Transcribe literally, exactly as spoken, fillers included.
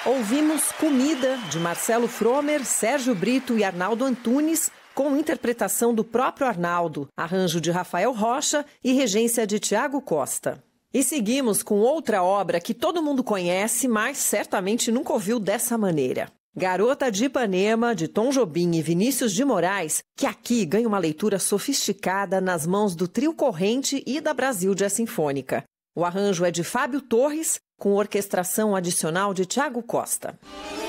Ouvimos Comida, de Marcelo Fromer, Sérgio Brito e Arnaldo Antunes, com interpretação do próprio Arnaldo, arranjo de Rafael Rocha e regência de Tiago Costa. E seguimos com outra obra que todo mundo conhece, mas certamente nunca ouviu dessa maneira. Garota de Ipanema, de Tom Jobim e Vinícius de Moraes, que aqui ganha uma leitura sofisticada nas mãos do Trio Corrente e da Brasil Jazz Sinfônica. O arranjo é de Fábio Torres, com orquestração adicional de Tiago Costa.